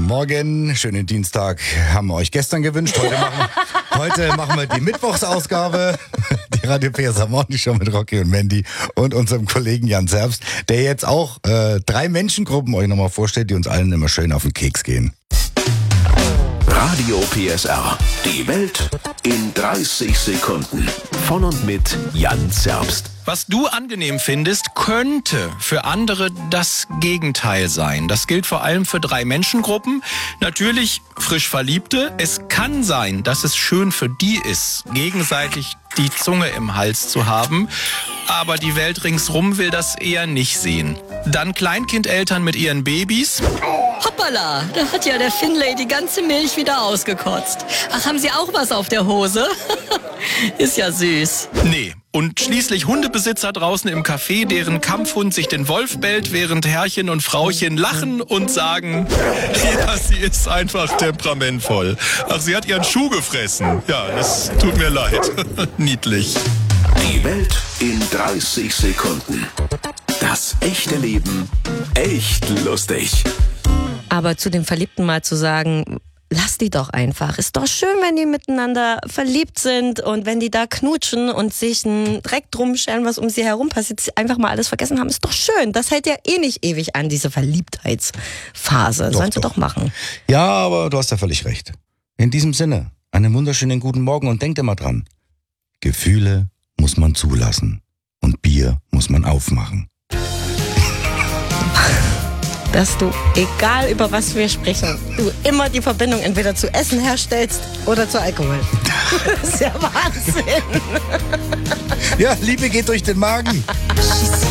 Morgen, schönen Dienstag haben wir euch gestern gewünscht. Heute machen wir die Mittwochsausgabe. Die Radio PSA Morning Show mit Rocky und Mandy und unserem Kollegen Jan Zerbst, der jetzt auch 3 Menschengruppen euch nochmal vorstellt, die uns allen immer schön auf den Keks gehen. Radio PSR. Die Welt in 30 Sekunden. Von und mit Jan Zerbst. Was du angenehm findest, könnte für andere das Gegenteil sein. Das gilt vor allem für 3 Menschengruppen. Natürlich frisch Verliebte. Es kann sein, dass es schön für die ist, gegenseitig die Zunge im Hals zu haben. Aber die Welt ringsrum will das eher nicht sehen. Dann Kleinkindeltern mit ihren Babys. Hoppala, da hat ja der Finlay die ganze Milch wieder ausgekotzt. Ach, haben Sie auch was auf der Hose? Ist ja süß. Nee. Und schließlich Hundebesitzer draußen im Café, deren Kampfhund sich den Wolf bellt, während Herrchen und Frauchen lachen und sagen, ja, sie ist einfach temperamentvoll. Ach, sie hat ihren Schuh gefressen. Ja, das tut mir leid. Niedlich. Die Welt in 30 Sekunden. Das echte Leben echt lustig. Aber zu den Verliebten mal zu sagen, lass die doch einfach. Ist doch schön, wenn die miteinander verliebt sind und wenn die da knutschen und sich einen Dreck drum stellen, was um sie herum passiert, sie einfach mal alles vergessen haben. Ist doch schön. Das hält ja eh nicht ewig an, diese Verliebtheitsphase. Sollen sie doch machen. Ja, aber du hast ja völlig recht. In diesem Sinne, einen wunderschönen guten Morgen und denkt immer dran. Gefühle muss man zulassen und Bier muss man aufmachen. Dass du, egal über was wir sprechen, du immer die Verbindung entweder zu Essen herstellst oder zu Alkohol. Das ist ja Wahnsinn. Ja, Liebe geht durch den Magen.